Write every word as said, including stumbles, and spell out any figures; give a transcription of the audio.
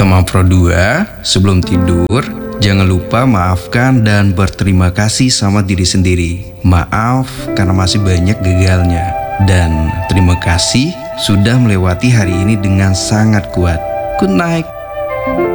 Tema Pro dua, sebelum tidur, jangan lupa maafkan dan berterima kasih sama diri sendiri. Maaf karena masih banyak gagalnya. Dan terima kasih sudah melewati hari ini dengan sangat kuat. Good night.